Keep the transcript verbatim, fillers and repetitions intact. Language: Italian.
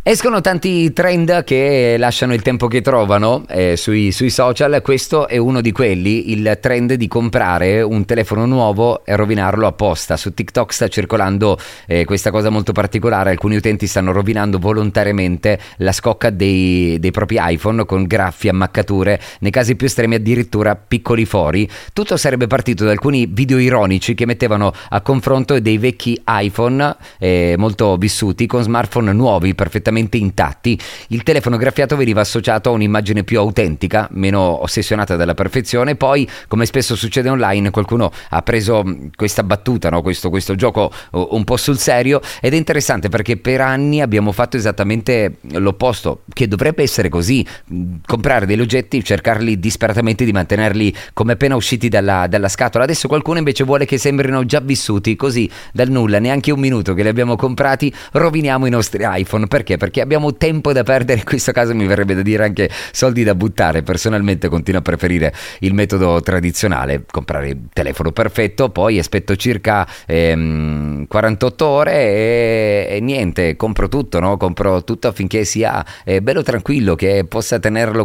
Escono tanti trend che lasciano il tempo che trovano eh, sui, sui social. Questo è uno di quelli, il trend di comprare un telefono nuovo e rovinarlo apposta. Su TikTok sta circolando eh, questa cosa molto particolare. Alcuni utenti stanno rovinando volontariamente la scocca dei, dei propri iPhone con graffi, ammaccature, nei casi più estremi addirittura piccoli fori. Tutto sarebbe partito da alcuni video ironici che mettevano a confronto dei vecchi iPhone eh, molto vissuti con smartphone nuovi perfettamente intatti. Il telefono graffiato veniva associato a un'immagine più autentica, meno ossessionata dalla perfezione. Poi, come spesso succede online, qualcuno ha preso questa battuta, no? questo, questo gioco un po' sul serio, ed è interessante perché per anni abbiamo fatto esattamente l'opposto, che dovrebbe essere così: comprare degli oggetti, cercarli disperatamente di mantenerli come appena usciti dalla, dalla scatola. Adesso qualcuno invece vuole che sembrino già vissuti, così dal nulla, neanche un minuto che li abbiamo comprati, roviniamo i nostri iPhone. Perché? Perché abbiamo tempo da perdere, in questo caso mi verrebbe da dire anche soldi da buttare. Personalmente continuo a preferire il metodo tradizionale, comprare il telefono perfetto, poi aspetto circa ehm, quarantotto ore e, e niente, compro tutto, no? Compro tutto affinché sia eh, bello tranquillo, che possa tenerlo